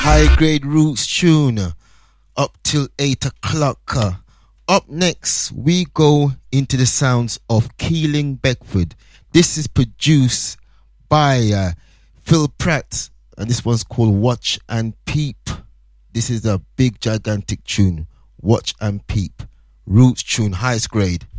High grade roots tune up till 8 o'clock. Up next, we go into the sounds of Keeling Beckford. This is produced by Phil Pratt, and this one's called Watch and Peep. This is a big, gigantic tune. Watch and Peep. Roots tune, highest grade.